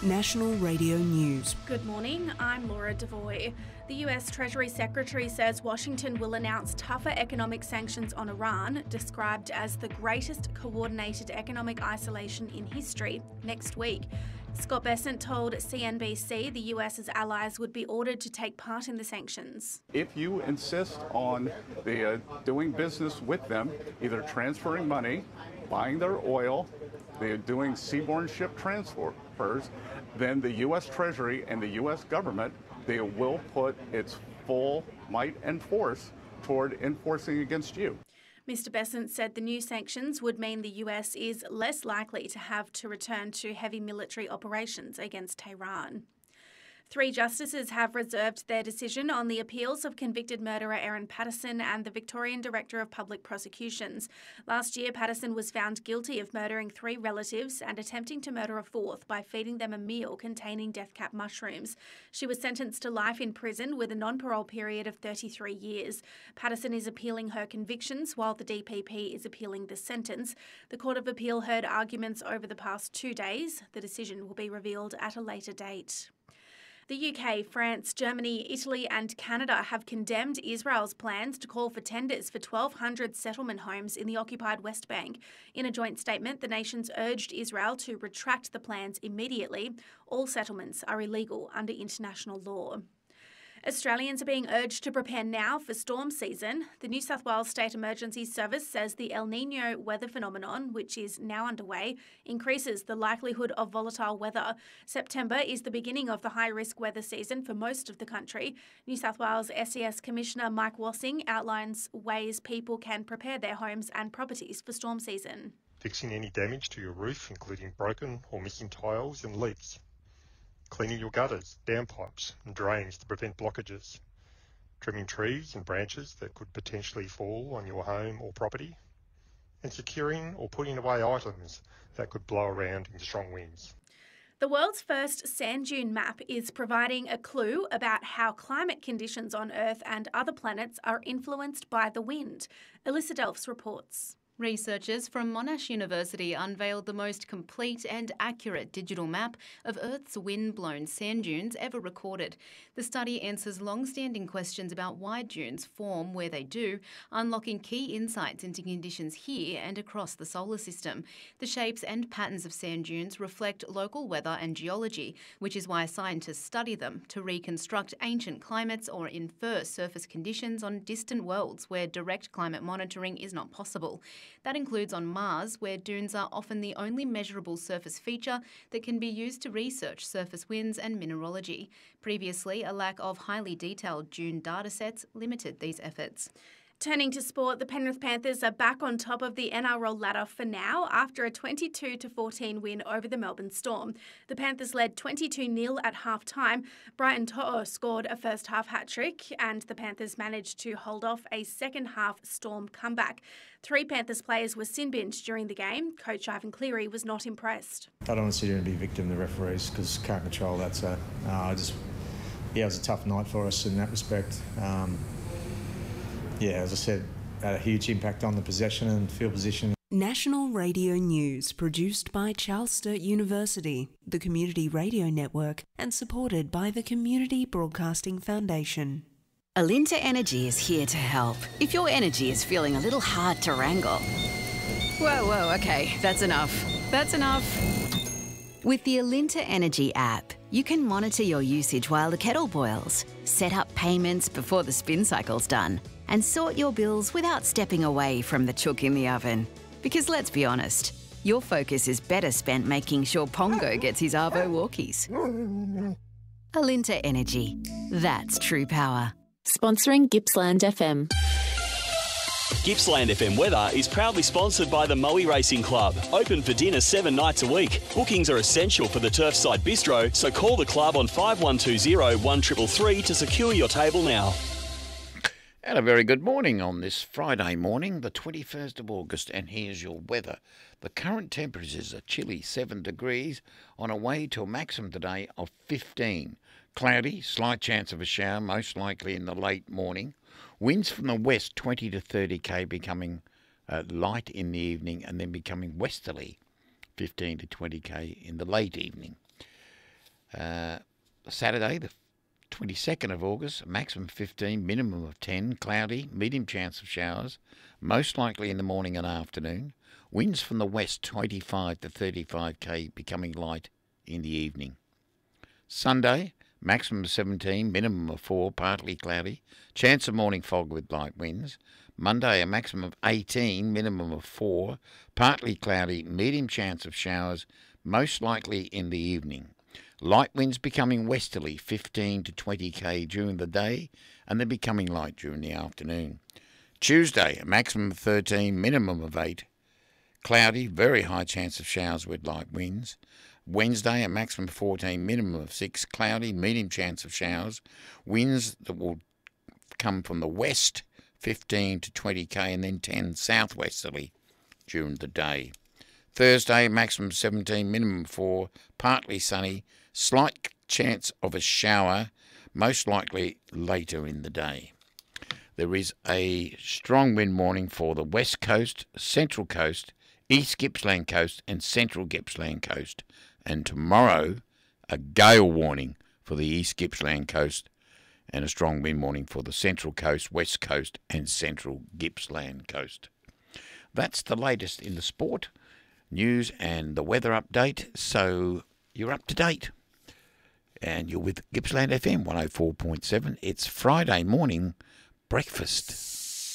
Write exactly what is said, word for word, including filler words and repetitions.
National Radio News. Good morning, I'm Laura Devoy. The U S Treasury Secretary says Washington will announce tougher economic sanctions on Iran, described as the greatest coordinated economic isolation in history, next week. Scott Bessent told C N B C the U S's allies would be ordered to take part in the sanctions. If you insist on the, uh, doing business with them, either transferring money, buying their oil, they're doing seaborne ship transfers, then the U S Treasury and the U S government, they will put its full might and force toward enforcing against you. Mister Bessent said the new sanctions would mean the U S is less likely to have to return to heavy military operations against Tehran. Three justices have reserved their decision on the appeals of convicted murderer Erin Patterson and the Victorian Director of Public Prosecutions. Last year, Patterson was found guilty of murdering three relatives and attempting to murder a fourth by feeding them a meal containing death cap mushrooms. She was sentenced to life in prison with a non-parole period of thirty-three years. Patterson is appealing her convictions while the D P P is appealing the sentence. The Court of Appeal heard arguments over the past two days. The decision will be revealed at a later date. The U K, France, Germany, Italy and Canada have condemned Israel's plans to call for tenders for twelve hundred settlement homes in the occupied West Bank. In a joint statement, the nations urged Israel to retract the plans immediately. All settlements are illegal under international law. Australians are being urged to prepare now for storm season. The New South Wales State Emergency Service says the El Niño weather phenomenon, which is now underway, increases the likelihood of volatile weather. September is the beginning of the high-risk weather season for most of the country. New South Wales S E S Commissioner Mike Wassing outlines ways people can prepare their homes and properties for storm season. Fixing any damage to your roof, including broken or missing tiles and leaks. Cleaning your gutters, downpipes and drains to prevent blockages, trimming trees and branches that could potentially fall on your home or property, and securing or putting away items that could blow around in strong winds. The world's first sand dune map is providing a clue about how climate conditions on Earth and other planets are influenced by the wind. Alyssa Delfs reports. Researchers from Monash University unveiled the most complete and accurate digital map of Earth's wind-blown sand dunes ever recorded. The study answers long-standing questions about why dunes form where they do, unlocking key insights into conditions here and across the solar system. The shapes and patterns of sand dunes reflect local weather and geology, which is why scientists study them to reconstruct ancient climates or infer surface conditions on distant worlds where direct climate monitoring is not possible. That includes on Mars, where dunes are often the only measurable surface feature that can be used to research surface winds and mineralogy. Previously, a lack of highly detailed dune datasets limited these efforts. Turning to sport, the Penrith Panthers are back on top of the N R L ladder for now after a twenty-two to fourteen win over the Melbourne Storm. The Panthers led twenty-two nil at half-time. Brighton To'o scored a first-half hat-trick and the Panthers managed to hold off a second-half Storm comeback. Three Panthers players were sin-binned during the game. Coach Ivan Cleary was not impressed. I don't want to sit here and be a victim of the referees because can't control that. So uh, I just, yeah, it was a tough night for us in that respect. Um, Yeah, as I said, had a huge impact on the possession and field position. National Radio News, produced by Charles Sturt University, the Community Radio Network, and supported by the Community Broadcasting Foundation. Alinta Energy is here to help. If your energy is feeling a little hard to wrangle. Whoa, whoa, okay, that's enough. That's enough. With the Alinta Energy app, you can monitor your usage while the kettle boils, set up payments before the spin cycle's done, and sort your bills without stepping away from the chook in the oven. Because let's be honest, your focus is better spent making sure Pongo gets his Arvo walkies. Alinta Energy. That's true power. Sponsoring Gippsland F M. Gippsland F M weather is proudly sponsored by the Moe Racing Club. Open for dinner seven nights a week. Bookings are essential for the Turfside Bistro, so call the club on five one two zero, one three three three to secure your table now. And a very good morning on this Friday morning, the twenty-first of August, and here's your weather. The current temperatures are chilly, seven degrees, on a way to a maximum today of fifteen. Cloudy, slight chance of a shower, most likely in the late morning. Winds from the west, twenty to thirty k, becoming uh, light in the evening and then becoming westerly, fifteen to twenty k in the late evening. Uh, Saturday, the twenty-second of August, maximum fifteen, minimum of ten, cloudy, medium chance of showers, most likely in the morning and afternoon. Winds from the west twenty-five to thirty-five k, becoming light in the evening. Sunday, maximum of seventeen, minimum of four, partly cloudy, chance of morning fog with light winds. Monday, a maximum of eighteen, minimum of four, partly cloudy, medium chance of showers, most likely in the evening. Light winds becoming westerly, fifteen to twenty k during the day, and then becoming light during the afternoon. Tuesday, a maximum of thirteen, minimum of eight. Cloudy, very high chance of showers with light winds. Wednesday, a maximum of fourteen, minimum of six. Cloudy, medium chance of showers. Winds that will come from the west, fifteen to twenty k, and then ten southwesterly during the day. Thursday, maximum seventeen, minimum four, partly sunny, slight chance of a shower, most likely later in the day. There is a strong wind warning for the west coast, central coast, east Gippsland coast and central Gippsland coast. And tomorrow, a gale warning for the east Gippsland coast and a strong wind warning for the central coast, west coast and central Gippsland coast. That's the latest in the sport, news and the weather update, so you're up to date. And you're with Gippsland F M one oh four point seven. It's Friday morning breakfast.